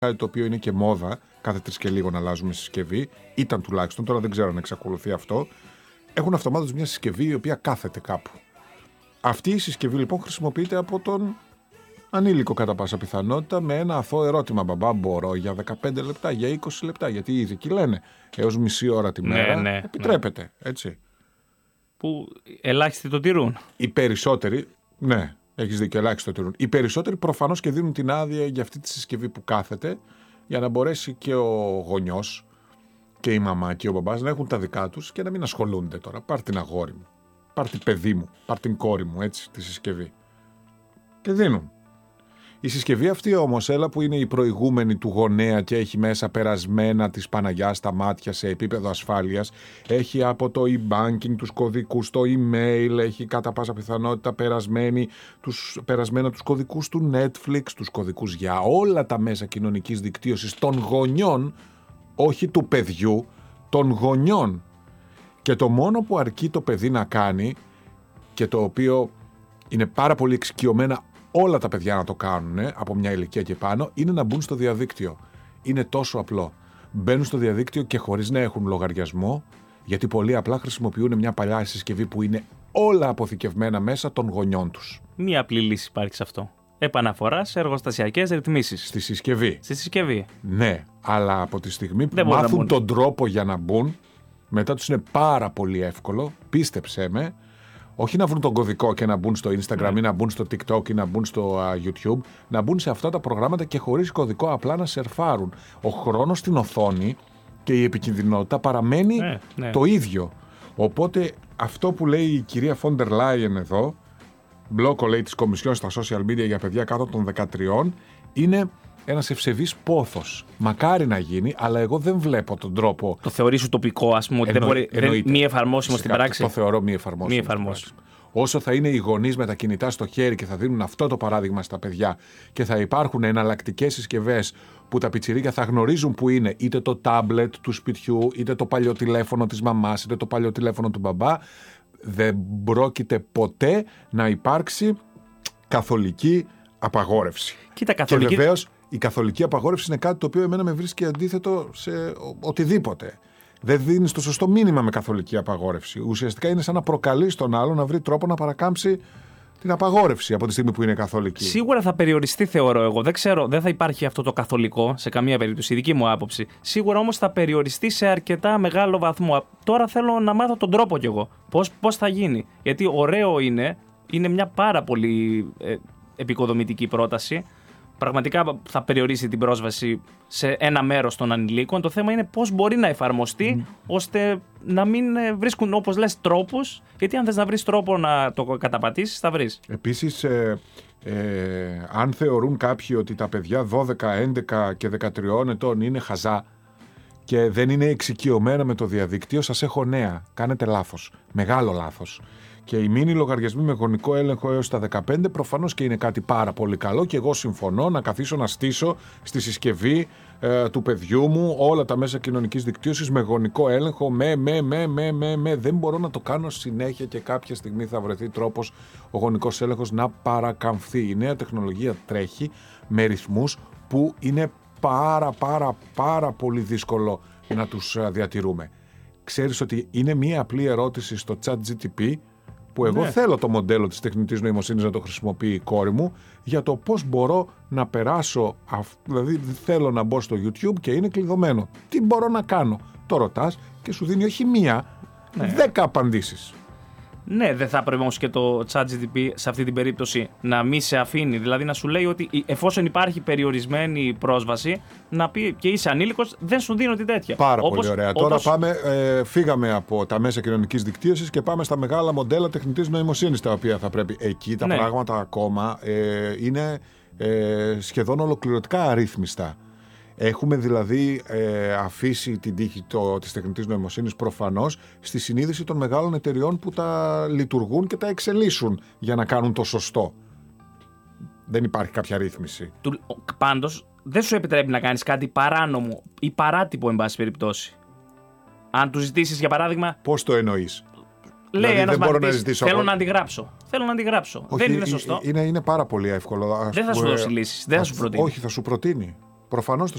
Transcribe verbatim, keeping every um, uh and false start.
κάτι το οποίο είναι και μόδα, κάθε τρεις και λίγο να αλλάζουμε συσκευή, ήταν τουλάχιστον, τώρα δεν ξέρω αν εξακολουθεί αυτό, έχουν αυτομάτως μια συσκευή η οποία κάθεται κάπου. Αυτή η συσκευή λοιπόν χρησιμοποιείται από τον ανήλικο κατά πάσα πιθανότητα με ένα αθώο ερώτημα. Μπαμπά, μπορώ για δεκαπέντε λεπτά, για είκοσι λεπτά, γιατί οι ειδικοί λένε έως μισή ώρα τη μέρα ναι, ναι, επιτρέπεται, ναι. έτσι. Που ελάχιστοι το τηρούν. Οι περισσότεροι, ναι, έχεις δίκιο, ελάχιστοι το τηρούν. Οι περισσότεροι προφανώς και δίνουν την άδεια για αυτή τη συσκευή που κάθεται, για να μπορέσει και ο γονιός και η μαμά και ο μπαμπάς να έχουν τα δικά τους και να μην ασχολούνται τώρα. Πάρ' την αγόρι μου, πάρ' την παιδί μου, πάρ' την κόρη μου, έτσι, τη συσκευή. Και δίνουν. Η συσκευή αυτή όμως, έλα που είναι η προηγούμενη του γονέα και έχει μέσα περασμένα της Παναγιάς στα μάτια σε επίπεδο ασφάλειας, έχει από το e-banking τους κωδικούς, το email, έχει κατά πάσα πιθανότητα περασμένη, τους, περασμένα τους κωδικούς του Netflix, τους κωδικούς για όλα τα μέσα κοινωνικής δικτύωσης των γονιών, όχι του παιδιού, των γονιών. Και το μόνο που αρκεί το παιδί να κάνει, και το οποίο είναι πάρα πολύ εξοικειωμένα όλα τα παιδιά να το κάνουν από μια ηλικία και πάνω, είναι να μπουν στο διαδίκτυο. Είναι τόσο απλό. Μπαίνουν στο διαδίκτυο και χωρίς να έχουν λογαριασμό, γιατί πολύ απλά χρησιμοποιούν μια παλιά συσκευή που είναι όλα αποθηκευμένα μέσα των γονιών τους. Μία απλή λύση υπάρχει σε αυτό. Επαναφορά σε εργοστασιακές ρυθμίσεις. Στη συσκευή. Στη συσκευή. Ναι, αλλά από τη στιγμή που Δεν μάθουν τον τρόπο για να μπουν, μετά τους είναι πάρα πολύ εύκολο, πίστεψέ με, όχι να βρουν τον κωδικό και να μπουν στο Instagram, ναι, ή να μπουν στο TikTok ή να μπουν στο uh, YouTube, να μπουν σε αυτά τα προγράμματα και χωρίς κωδικό απλά να σερφάρουν. Ο χρόνος στην οθόνη και η επικινδυνότητα παραμένει ναι, ναι. το ίδιο. Οπότε αυτό που λέει η κυρία Φόντερ Λάιεν εδώ, μπλόκο λέει της Κομισιόν στα social media για παιδιά κάτω των δεκατριών, είναι ένας ευσεβής πόθος. Μακάρι να γίνει, αλλά εγώ δεν βλέπω τον τρόπο. Το θεωρείς ουτοπικό, ας πούμε, ότι δεν μπορεί, δεν, μη εφαρμόσιμο στην πράξη. Το θεωρώ μη εφαρμόσιμο. Μη εφαρμόσιμο. Όσο θα είναι οι γονείς με τα κινητά στο χέρι και θα δίνουν αυτό το παράδειγμα στα παιδιά και θα υπάρχουν εναλλακτικές συσκευές που τα πιτσιρίκια θα γνωρίζουν που είναι, είτε το τάμπλετ του σπιτιού, είτε το παλιό τηλέφωνο της μαμάς, είτε το παλιό τηλέφωνο του μπαμπά, δεν πρόκειται ποτέ να υπάρξει καθολική απαγόρευση. Κοίτα, καθολική... Και βεβαίως η καθολική απαγόρευση είναι κάτι το οποίο εμένα με βρίσκει αντίθετο σε οτιδήποτε. Δεν δίνεις το σωστό μήνυμα με καθολική απαγόρευση. Ουσιαστικά είναι σαν να προκαλείς τον άλλο να βρει τρόπο να παρακάμψει την απαγόρευση από τη στιγμή που είναι καθολική. Σίγουρα θα περιοριστεί, θεωρώ εγώ. Δεν ξέρω, δεν θα υπάρχει αυτό το καθολικό σε καμία περίπτωση, η δική μου άποψη. Σίγουρα όμως θα περιοριστεί σε αρκετά μεγάλο βαθμό. Τώρα θέλω να μάθω τον τρόπο κι εγώ. Πώς, πώς θα γίνει. Γιατί ωραίο είναι, είναι μια πάρα πολύ ε, επικοδομητική πρόταση. Πραγματικά θα περιορίσει την πρόσβαση σε ένα μέρος των ανηλίκων. Το θέμα είναι πώς μπορεί να εφαρμοστεί mm. ώστε να μην βρίσκουν, όπως λες, τρόπους. Γιατί αν θες να βρεις τρόπο να το καταπατήσεις, θα βρεις. Επίσης, ε, ε, αν θεωρούν κάποιοι ότι τα παιδιά δώδεκα, έντεκα και δεκατρία ετών είναι χαζά και δεν είναι εξοικειωμένα με το διαδίκτυο, σας έχω νέα. Κάνετε λάθος. Μεγάλο λάθος. Και οι μίνι λογαριασμοί με γονικό έλεγχο έως τα δεκαπέντε προφανώς και είναι κάτι πάρα πολύ καλό και εγώ συμφωνώ να καθίσω να στήσω στη συσκευή ε, του παιδιού μου όλα τα μέσα κοινωνικής δικτύωσης με γονικό έλεγχο, με, με, με, με, με, με. Δεν μπορώ να το κάνω συνέχεια και κάποια στιγμή θα βρεθεί τρόπος ο γονικός έλεγχος να παρακαμφθεί. Η νέα τεχνολογία τρέχει με ρυθμούς που είναι πάρα πάρα πάρα πολύ δύσκολο να τους διατηρούμε. Ξέρεις ότι είναι μία απλή ερώτηση στο ChatGPT που εγώ ναι. θέλω το μοντέλο της τεχνητής νοημοσύνης να το χρησιμοποιεί η κόρη μου για το πώς μπορώ να περάσω, δηλαδή θέλω να μπω στο YouTube και είναι κλειδωμένο. Τι μπορώ να κάνω. Το ρωτάς και σου δίνει όχι μία, ναι. δέκα απαντήσεις. Ναι, δεν θα έπρεπε όμως και το ChatGPT σε αυτή την περίπτωση να μη σε αφήνει. Δηλαδή να σου λέει ότι εφόσον υπάρχει περιορισμένη πρόσβαση, να πει και είσαι ανήλικος, δεν σου δίνω την τέτοια. Πάρα όπως, πολύ ωραία. όπως... Τώρα πάμε, ε, φύγαμε από τα μέσα κοινωνικής δικτύωσης και πάμε στα μεγάλα μοντέλα τεχνητής νοημοσύνης, τα οποία θα πρέπει. Εκεί τα ναι. πράγματα ακόμα ε, είναι ε, σχεδόν ολοκληρωτικά αρρύθμιστα. Έχουμε δηλαδή ε, αφήσει την τύχη το, της τεχνητής νοημοσύνης προφανώς στη συνείδηση των μεγάλων εταιριών που τα λειτουργούν και τα εξελίσσουν για να κάνουν το σωστό. Δεν υπάρχει κάποια ρύθμιση. Πάντως δεν σου επιτρέπει να κάνεις κάτι παράνομο ή παράτυπο εν πάση περιπτώσει. Αν του ζητήσεις για παράδειγμα... Πώς το εννοείς? Λέει δηλαδή, ένας μαθητής, θέλω από... να αντιγράψω. Θέλω να αντιγράψω. Όχι, δεν είναι σωστό. Είναι, είναι πάρα πολύ εύκολο. Δεν θα σου δώσει λύσεις. Δεν θα σου προτείνει. Όχι, θα σου προτείνει. Προφανώς θα